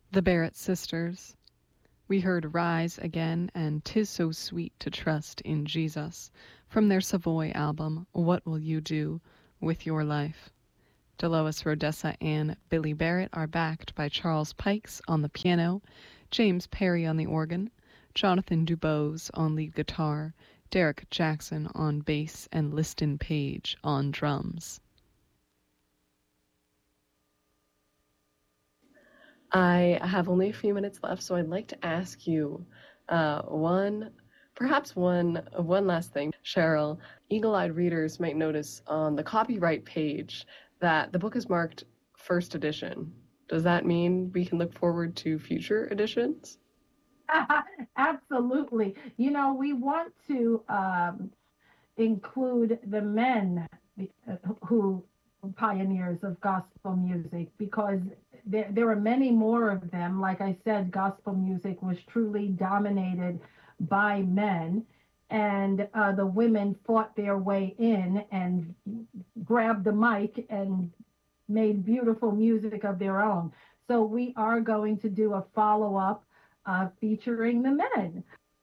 The Barrett Sisters. We heard Rise Again and 'Tis So Sweet to Trust in Jesus from their Savoy album, What Will You Do with Your Life? Delois Rodessa and Billy Barrett are backed by Charles Pikes on the piano, James Perry on the organ, Jonathan Dubose on lead guitar, Derek Jackson on bass, and Liston Page on drums. I have only a few minutes left, so I'd like to ask you one last thing. Cheryl, eagle-eyed readers might notice on the copyright page that the book is marked first edition. Does that mean we can look forward to future editions? Absolutely. You know, we want to include the men who pioneers of gospel music, because there are many more of them. Like I said, gospel music was truly dominated by men, and the women fought their way in and grabbed the mic and made beautiful music of their own. So we are going to do a follow-up featuring the men.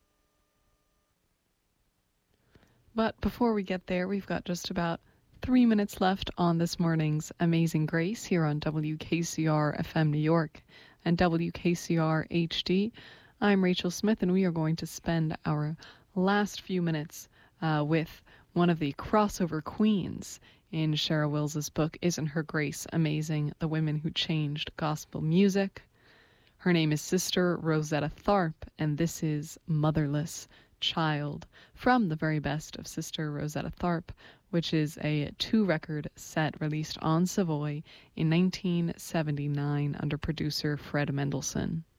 But before we get there, we've got just about 3 minutes left on this morning's Amazing Grace here on WKCR FM New York and WKCR HD. I'm Rachel Smith, and we are going to spend our last few minutes with one of the crossover queens in Cheryl Wills's book, Isn't Her Grace Amazing? The Women Who Changed Gospel Music. Her name is Sister Rosetta Tharpe, and this is Motherless Child from the very best of Sister Rosetta Tharpe, which is a 2-record set released on Savoy in 1979 under producer Fred Mendelssohn.